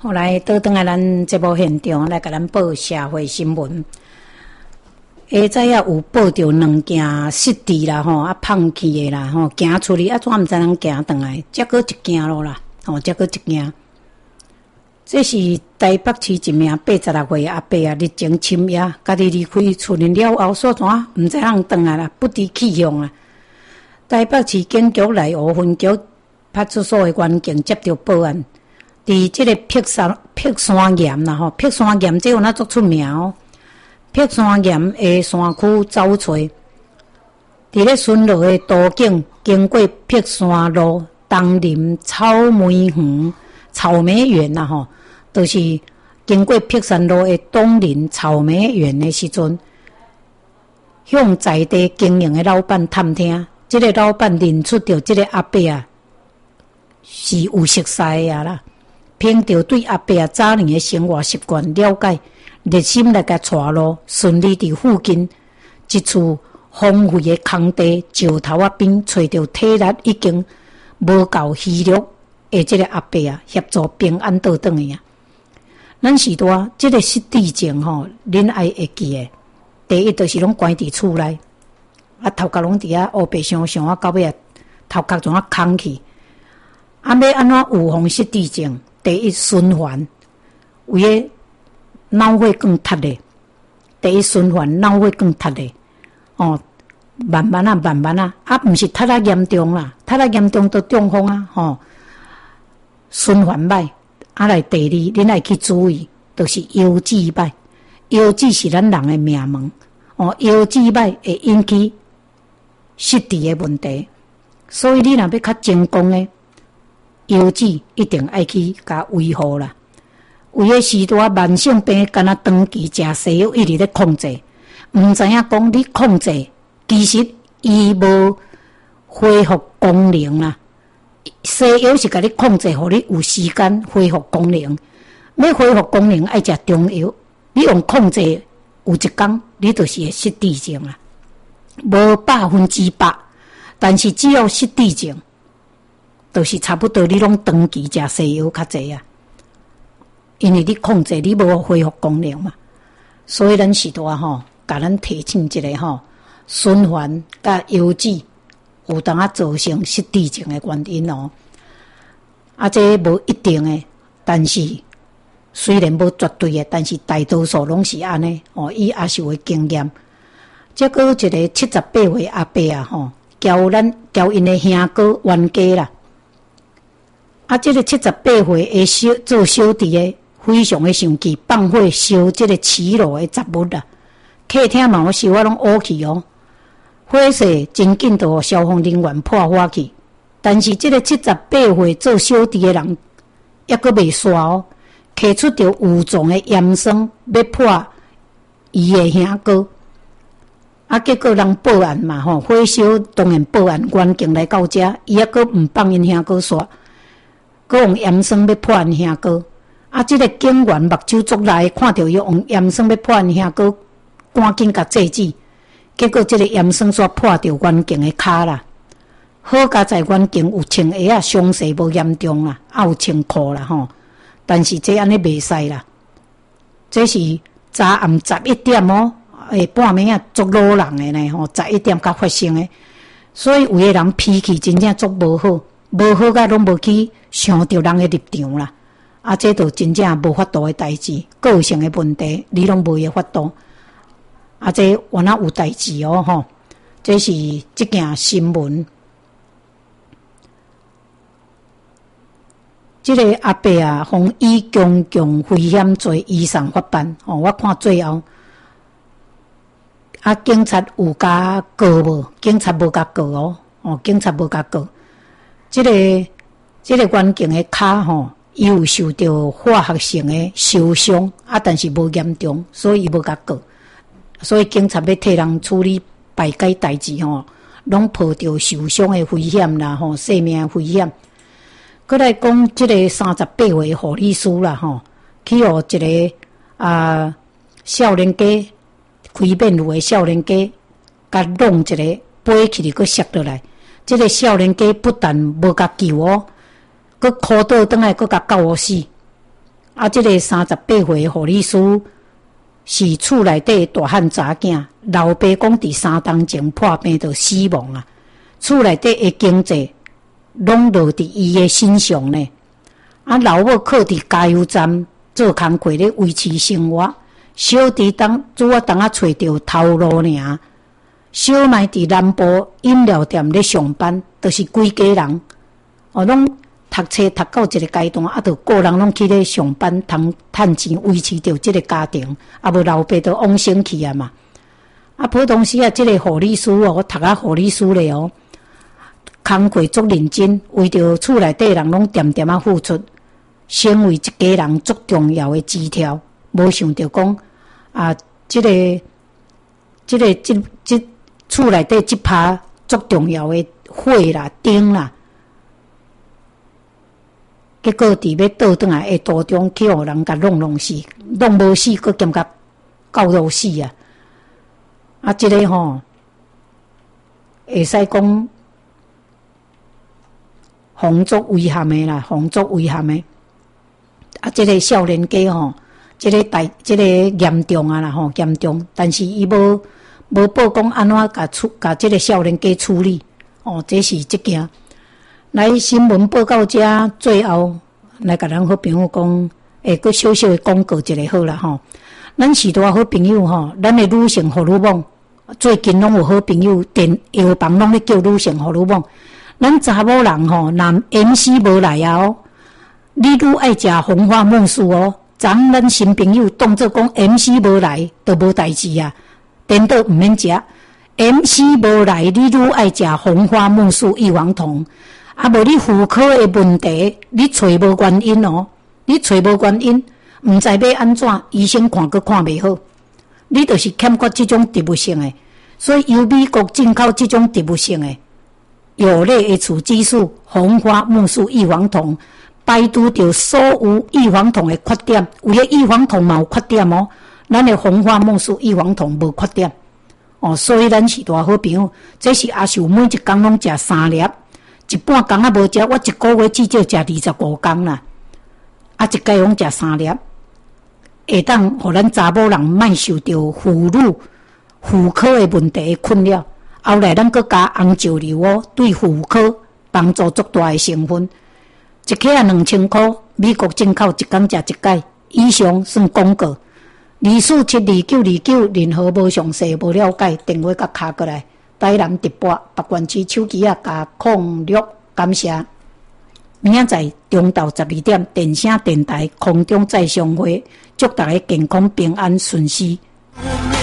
后来倒转来咱节目现场来甲咱报社会新闻。下早也有报着2件失智啦吼，啊放弃的啦吼，行出去啊怎毋知人行转来，再搁一件咯啦，吼，再搁一件。这是台北市一名86岁阿伯啊，日前深夜家己离开厝里了后，所怎毋知人转来啦，不知去向啊。台北市警局内湖分局派出所的员警接到报案。伫即个碧山岩啦吼，碧山岩这有哪足出名哦？碧山岩的山区走找，伫咧巡逻的途径经过碧山路东林草莓园草莓园啦吼，就是经过碧山路的东林草莓园的时阵，向在地经营的老板探听，即个老板认出着即个阿伯啊，是有熟识的啊啦。凭着对阿伯啊早年的生活习惯了解，热心来甲带路，顺利伫附近一处荒废的空地石头仔边，找到体力已经无够虚弱的即个阿伯啊，协助平安倒转去啊。咱时代即个失智症吼，恁爱会记的，第一就是拢关伫厝内，啊头壳拢伫遐乌白相相啊，到尾啊头壳怎啊空去，啊要安怎预防失智症？第一循环，为个脑血管塌咧。第一循环脑血管塌咧，哦，慢慢啊，啊，毋是塌啊严重啦，塌啊严重都中风啊，吼，循环歹。啊来第二，恁爱去注意，就是腰子歹。腰子是咱人的命门，哦，腰子歹会引起失智的问题，所以你若要较成功的。腰子一定爱去甲维护啦。为个时代慢性病，敢若长期食西药，一直咧控制，毋知影讲你控制，其实伊无恢复功能啦。西药是甲你控制，互你有时间恢复功能。要恢复功能，爱食中药。你用控制，有一天你就是会失智症啦。无100%，但是只要失智症。就是差不多，你拢长期食西药较济啊，因为你控制你无恢复功能嘛，所以咱时代吼，甲咱提醒一个吼，循环甲腰子有当啊造成失智症的原因哦。啊，这无一定的，但是虽然无绝对的，但是大多数拢是安尼哦。伊也是有经验。这个一个78岁阿伯啊吼，交因的兄哥冤家啦。啊，这个78岁的做小弟的，非常的生气，放火烧这个起楼的杂物啦。客厅嘛，烧啊拢乌去哦。火势真紧，就消防人员破火去。但是这个78岁做小弟的人，抑阁未煞哦，摕出着有状的盐酸，要破伊的兄哥。啊，结果人报案嘛吼，火烧当然报案，员警来到遮，伊抑阁毋放因兄哥煞。佮用盐酸要破因兄哥，啊！这个警员目睭足来，看到伊用盐酸要破因兄哥，赶紧甲制止。结果这个盐酸煞破着员警的骹啦。好佳在员警有穿鞋啊，伤势无严重啦，啊有穿裤啦吼。但是这安尼袂使啦，这是昨暗11点哦，半暝啊足老人的呢吼，11点才发生的。所以有个人脾气真正足无好。无好甲拢无去想着人的立场啦，啊，这都真正无法度的代志，个性的问题，你拢无会法度。啊，这原来有代志哦吼，这是这件新闻。这个阿伯啊，妨以公共危险罪移送法办哦，我看最后啊，警察有甲告无？警察无甲告哦，哦，警察无甲告。这个员警的骹吼，伊有受到化学性的受伤啊，但是无严重，所以伊无甲告。所以警察要替人处理败解代志吼，拢抱着受伤的危险啦吼，生命的危险。搁来讲这个38岁的护理师啦吼，去互一个少年家开面路的少年家，甲弄一个飞起哩，搁摔落来。这个少年家不但无甲救哦，佮哭倒转来，佮甲告死。 啊，这个38岁护理师是厝内底大汉查囝，老爸讲伫3冬前破病就死亡啊，厝内底的经济拢落伫伊的身上呢。啊，老母靠伫加油站做工课咧维持生活，小弟主要当找着头路尔。小妹伫南部饮料店咧上班，就是规家人，拢读册读到一个阶段，啊，就个人拢去咧上班，趁钱维持着即个家庭，啊，无老爸就往生去啊嘛。啊，普通时啊，即个护理师我读护理师咧工课足认真，为着厝内底人拢点点付出，成为一家人足重要的枝条。无想着讲啊，即厝内底即拍足重要的火啦、灯啦，结果伫要倒转来的途中，去互人甲弄死，弄无死，佫兼甲教到死啊！啊，即个会使讲防足危险的啦，防足危险的。啊，即个少年家即个严重啊啦严重，但是伊无报讲安怎甲即个少年家处理这是一件。来新闻报告遮最后来甲咱好朋友讲，佫小小的广告一个好啦咱许多好朋友咱的女性荷尔蒙最近拢有好朋友药房拢咧叫女性荷尔蒙。咱查某人男 MC 无来啊你愈爱食红花木薯咱新朋友当作讲 MC 无来就无代志啊，颠倒毋免食。MC 无来，你愈爱食红花木薯异黄酮，啊无你妇科的问题，你找无原因你找无原因，毋知要安怎，医生看佫看袂好，你就是欠缺即种植物性的，所以由美国进口即种植物性的有类的雌激素、红花木薯异黄酮，排除掉所有异黄酮的缺点，有的异黄酮嘛有缺点咱的红花木薯异黄酮无缺点所以咱是大好朋友。这是阿秀每一工拢食3粒，一半工啊无食，我一个月至少食25工啦。啊，一家拢食3粒，会当互咱查某人莫受到妇科的问题的困扰。后来咱佫加红石榴对妇科帮助足大的成分。一克啊2000块，美国进口，一工食一解。以上算广告。247299，任何无详细无了解，电话甲卡过来。台南直播北关区手机啊加06，感谢。明仔载中昼12点，电声电台空中再相会，祝大家健康平安顺遂。